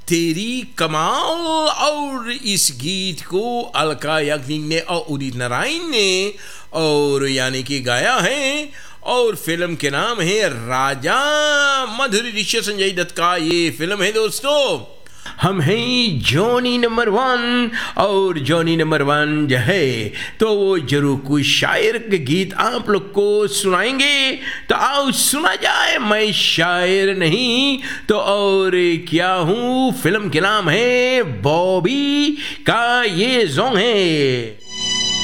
तेरी कमाल। और इस गीत को अलका याग्निक ने और उदित नारायण ने और यानी कि गाया है, और फिल्म के नाम है राजा। माधुरी दीक्षित संजय दत्त का ये फिल्म है दोस्तों। हम हैं जॉनी नंबर 1, और जॉनी नंबर 1 जो है तो वो जरूर कोई शायर के गीत आप लोग को सुनाएंगे। तो आओ सुना जाए, मैं शायर नहीं तो और क्या हूँ। फिल्म के नाम है बॉबी का ये सॉन्ग है।